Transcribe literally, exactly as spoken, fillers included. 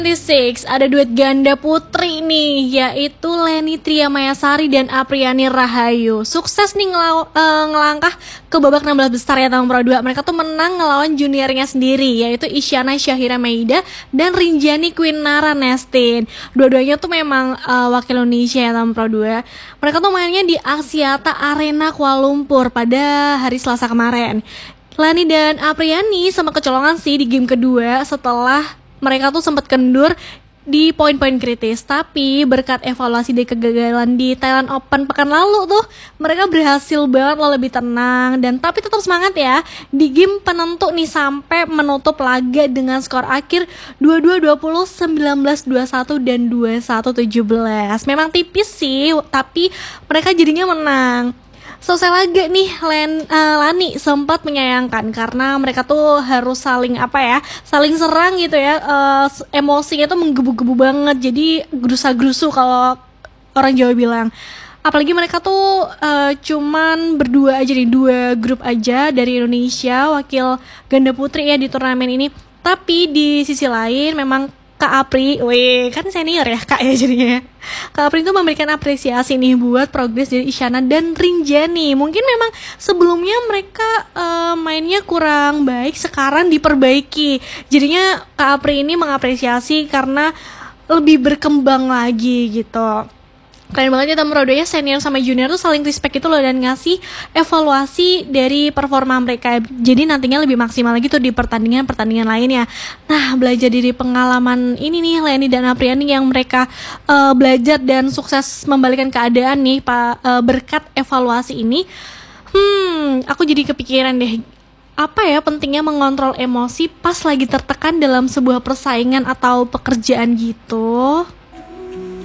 enam ada duet ganda putri nih, yaitu Leni Triamayasari dan Apriani Rahayu. Sukses nih ngelaw- uh, ngelangkah ke babak enam belas besar ya tahun Pro dua. Mereka tuh menang ngelawan juniornya sendiri, yaitu Isyana Syahira Maida dan Rinjani Quinara Nestin. Dua-duanya tuh memang uh, wakil Indonesia ya tahun Pro dua. Mereka tuh mainnya di Axiata Arena Kuala Lumpur pada hari Selasa kemarin. Leni dan Apriani sama kecolongan sih di game kedua setelah mereka tuh sempat kendur di poin-poin kritis, tapi berkat evaluasi dari kegagalan di Thailand Open pekan lalu tuh mereka berhasil banget lo lebih tenang dan tapi tetap semangat ya di game penentu nih sampai menutup laga dengan skor akhir dua puluh dua dua puluh, sembilan belas dua puluh satu dan dua puluh satu tujuh belas. Memang tipis sih, tapi mereka jadinya menang. Selesai laga nih, Len, uh, Lani sempat menyayangkan karena mereka tuh harus saling apa ya, saling serang gitu ya, uh, emosinya tuh menggebu-gebu banget, jadi gerusa-gerusu kalau orang Jawa bilang. Apalagi mereka tuh uh, cuman berdua aja nih, dua grup aja dari Indonesia, wakil ganda putri ya di turnamen ini. Tapi di sisi lain memang Kak Apri, weh kan senior ya Kak ya jadinya. Kak Apri itu memberikan apresiasi nih buat progres dari Isyana dan Rinjani. Mungkin memang sebelumnya mereka uh, mainnya kurang baik, sekarang diperbaiki. Jadinya Kak Apri ini mengapresiasi karena lebih berkembang lagi gitu. Keren banget ya temen Pro dua ya, senior sama junior tuh saling respect gitu loh dan ngasih evaluasi dari performa mereka. Jadi nantinya lebih maksimal lagi tuh di pertandingan-pertandingan lainnya. Nah, belajar dari pengalaman ini nih Leni dan Apriani yang mereka uh, belajar dan sukses membalikkan keadaan nih Pak uh, berkat evaluasi ini. Hmm, aku jadi kepikiran deh. Apa ya pentingnya mengontrol emosi pas lagi tertekan dalam sebuah persaingan atau pekerjaan gitu?